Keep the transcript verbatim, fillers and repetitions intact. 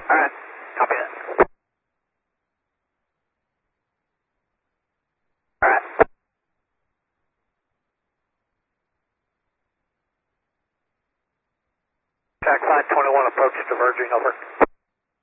All right, copy that. All right. Track five twenty-one approach diverging, over.